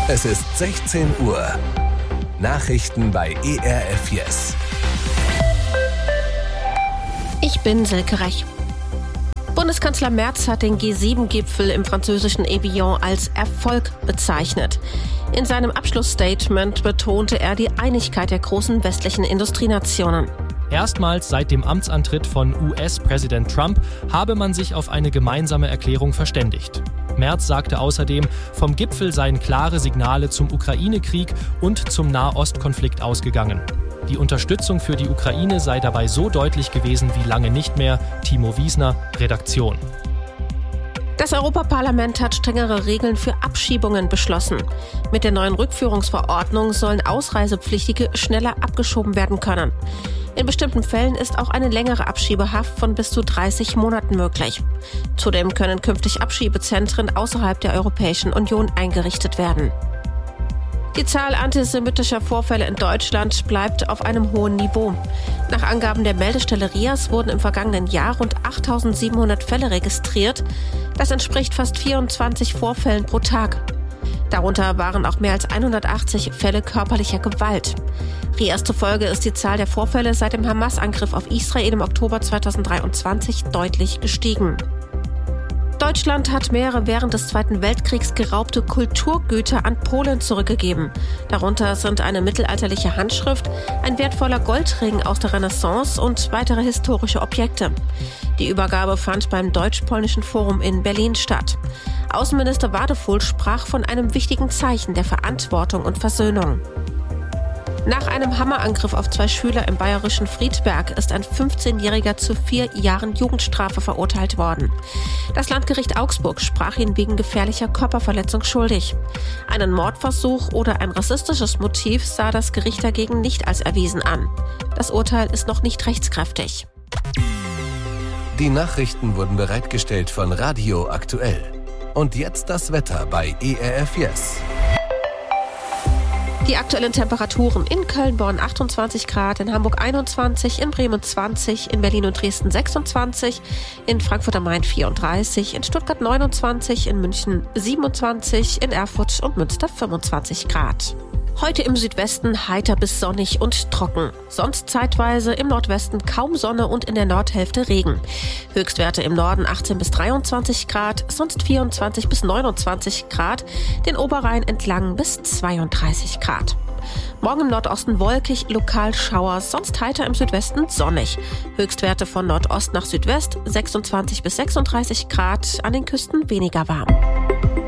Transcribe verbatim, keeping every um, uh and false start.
Es ist sechzehn Uhr. Nachrichten bei E R F Yes. Ich bin Silke Rech. Bundeskanzler Merz hat den G sieben Gipfel im französischen Evian als Erfolg bezeichnet. In seinem Abschlussstatement betonte er die Einigkeit der großen westlichen Industrienationen. Erstmals seit dem Amtsantritt von U S-Präsident Trump habe man sich auf eine gemeinsame Erklärung verständigt. Merz sagte außerdem, vom Gipfel seien klare Signale zum Ukraine-Krieg und zum Nahostkonflikt ausgegangen. Die Unterstützung für die Ukraine sei dabei so deutlich gewesen wie lange nicht mehr. Timo Wiesner, Redaktion. Das Europaparlament hat strengere Regeln für Abschiebungen beschlossen. Mit der neuen Rückführungsverordnung sollen Ausreisepflichtige schneller abgeschoben werden können. In bestimmten Fällen ist auch eine längere Abschiebehaft von bis zu dreißig Monaten möglich. Zudem können künftig Abschiebezentren außerhalb der Europäischen Union eingerichtet werden. Die Zahl antisemitischer Vorfälle in Deutschland bleibt auf einem hohen Niveau. Nach Angaben der Meldestelle RIAS wurden im vergangenen Jahr rund achttausendsiebenhundert Fälle registriert. Das entspricht fast vierundzwanzig Vorfällen pro Tag. Darunter waren auch mehr als hundertachtzig Fälle körperlicher Gewalt. RIAS zufolge ist die Zahl der Vorfälle seit dem Hamas-Angriff auf Israel im Oktober zweitausenddreiundzwanzig deutlich gestiegen. Deutschland hat mehrere während des Zweiten Weltkriegs geraubte Kulturgüter an Polen zurückgegeben. Darunter sind eine mittelalterliche Handschrift, ein wertvoller Goldring aus der Renaissance und weitere historische Objekte. Die Übergabe fand beim Deutsch-Polnischen Forum in Berlin statt. Außenminister Wadefuhl sprach von einem wichtigen Zeichen der Verantwortung und Versöhnung. Nach einem Hammerangriff auf zwei Schüler im bayerischen Friedberg ist ein fünfzehnjähriger zu vier Jahren Jugendstrafe verurteilt worden. Das Landgericht Augsburg sprach ihn wegen gefährlicher Körperverletzung schuldig. Einen Mordversuch oder ein rassistisches Motiv sah das Gericht dagegen nicht als erwiesen an. Das Urteil ist noch nicht rechtskräftig. Die Nachrichten wurden bereitgestellt von Radio Aktuell. Und jetzt das Wetter bei E R F Yes. Die aktuellen Temperaturen: in Köln, Bonn achtundzwanzig Grad, in Hamburg einundzwanzig, in Bremen zwanzig, in Berlin und Dresden sechsundzwanzig, in Frankfurt am Main vierunddreißig, in Stuttgart neunundzwanzig, in München siebenundzwanzig, in Erfurt und Münster fünfundzwanzig Grad. Heute im Südwesten heiter bis sonnig und trocken. Sonst zeitweise im Nordwesten kaum Sonne und in der Nordhälfte Regen. Höchstwerte im Norden achtzehn bis dreiundzwanzig Grad, sonst vierundzwanzig bis neunundzwanzig Grad, den Oberrhein entlang bis zweiunddreißig Grad. Morgen im Nordosten wolkig, lokal Schauer, sonst heiter im Südwesten sonnig. Höchstwerte von Nordost nach Südwest sechsundzwanzig bis sechsunddreißig Grad, an den Küsten weniger warm.